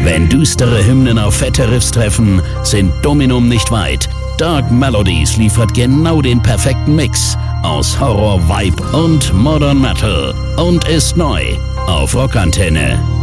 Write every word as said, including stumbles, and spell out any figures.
Wenn düstere Hymnen auf fette Riffs treffen, sind Dominum nicht weit. Dark Melodies liefert genau den perfekten Mix aus Horror, Vibe und Modern Metal und ist neu auf Rockantenne.